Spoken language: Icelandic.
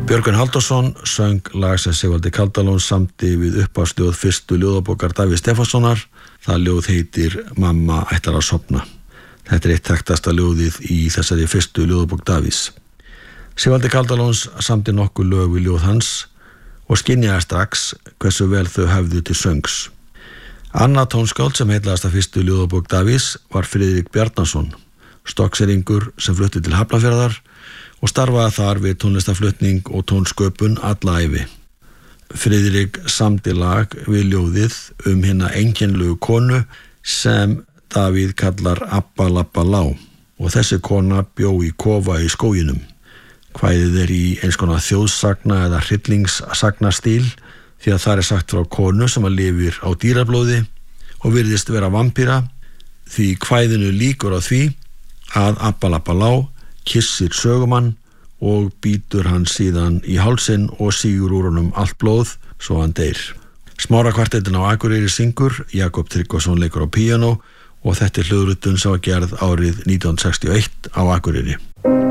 Björgvin Halldórsson söng lag sem Sigvaldi Kaldalón samdi við upphafsljóð fyrstu ljóðabókar Davíðs Stefánssonar. Það ljóð heitir Mamma ætlar að sofna. Þetta eitt þekktasta ljóðið í þessari fyrstu ljóðabók Davíðs. Sigvaldi Kaldalóns samdi nokkuð lög við ljóð hans og skynjaði strax hversu vel þau hefðu til söngs. Annað tónskáld sem heillaðasta fyrstu ljóðabók Davíðs var Friðrik Bjarnason, stokkseyringur sem flutti til Hafnarfjarðar og starfaði þar við tónlistaflutning og tónsköpun alla ævi. Friðrik samdi lag við ljóðið hina einkennilegu konu sem Davíð kallar Abba Labba Lá og þessi kona bjó í kofa í skóginum. Kvæðið í eins konar þjóðsagna eða hryllingssagna-stíl því að það sagt frá konu sem lifir á dýrablóði og virðist vera vampíra, því kvæðinu lýkur á því að Abba Labba Lá kissir sögumann og bítur hann síðan í hálsinn og sígur úr honum allt blóð svo hann deyr. Smárakvartettin á Akureyri syngur, Jakob Tryggvason leikur á píanó og þetta hljóðritun sem var gerð árið 1961 á Akureyri.